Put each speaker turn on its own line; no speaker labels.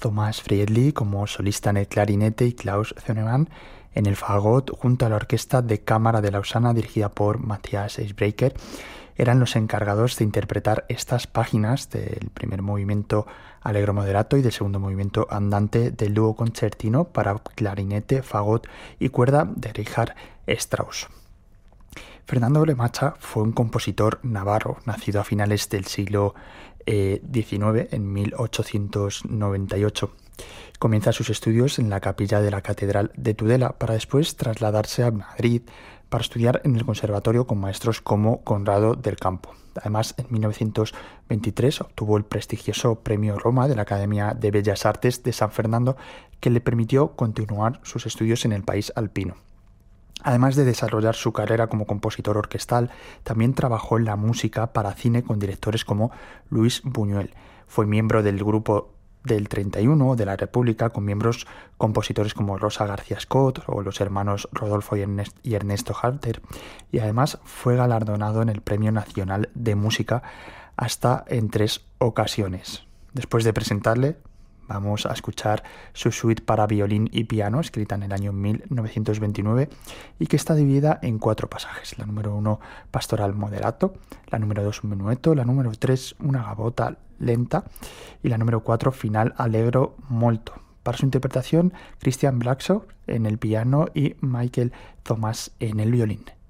Thomas Friedli como solista en el clarinete y Klaus Zeunemann en el fagot junto a la Orquesta de Cámara de Lausana dirigida por Matthias Eisbrecher eran los encargados de interpretar estas páginas del primer movimiento Allegro moderato y del segundo movimiento andante del dúo concertino para clarinete, fagot y cuerda de Richard Strauss. Fernando Lemacha fue un compositor navarro, nacido a finales del siglo XIX, en 1898. Comienza sus estudios en la capilla de la Catedral de Tudela para después trasladarse a Madrid para estudiar en el conservatorio con maestros como Conrado del Campo. Además, en 1923 obtuvo el prestigioso Premio Roma de la Academia de Bellas Artes de San Fernando, que le permitió continuar sus estudios en el país alpino. Además de desarrollar su carrera como compositor orquestal, también trabajó en la música para cine con directores como Luis Buñuel. Fue miembro del grupo del 31 de la República, con miembros compositores como Rosa García Scott o los hermanos Rodolfo y Ernesto Halter, y además fue galardonado en el Premio Nacional de Música hasta en 3 ocasiones. Después de presentarle, vamos a escuchar su suite para violín y piano, escrita en el año 1929 y que está dividida en 4 pasajes. La número 1, pastoral moderato, la número 2, un menueto, la número 3, una gavota lenta y la número 4, final allegro molto. Para su interpretación, Christian Blackshaw en el piano y Michael Thomas en el violín.